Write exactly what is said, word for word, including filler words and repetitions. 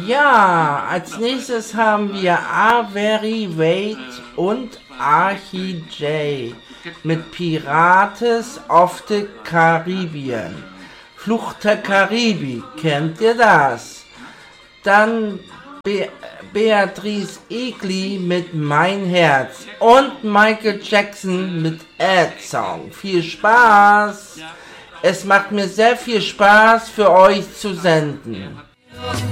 Ja, als nächstes haben wir Avery Wade und Archie J mit Pirates of the Caribbean. Flucht der Karibik, kennt ihr das? Dann Be- Beatrice Egli mit Mein Herz und Michael Jackson mit Ad Song. Viel Spaß! Es macht mir sehr viel Spaß, für euch zu senden.